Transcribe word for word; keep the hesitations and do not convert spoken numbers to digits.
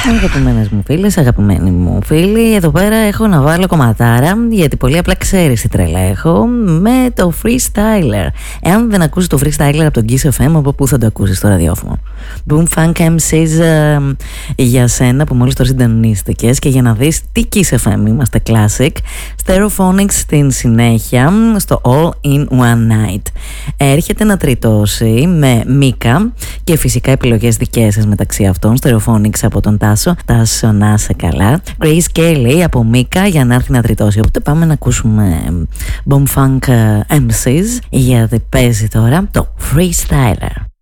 Αγαπημένες μου φίλες, αγαπημένοι μου φίλοι, εδώ πέρα έχω να βάλω κομματάρα, γιατί πολύ απλά ξέρεις τι τρέλα έχω, με το Freestyler. Εάν δεν ακούσεις το Freestyler από τον Kiss εφ εμ, από πού θα το ακούσεις στο ραδιόφωνο? Boom Funk εμ σις ε, για σένα που μόλις το συντονίστηκες και για να δεις τι Kiss εφ εμ είμαστε classic. Stereophonics στην συνέχεια στο All in One Night. Έρχεται να τριτώσει με Μίκα και φυσικά επιλογές δικές σας μεταξύ αυτών. Stereophonics από τον Τάσο, Τάσο να είσαι καλά. Grace Kelly από Μίκα για να έρθει να τριτώσει. Οπότε πάμε να ακούσουμε Boom Funk εμ σις γιατί παίζει τώρα το Freestyler.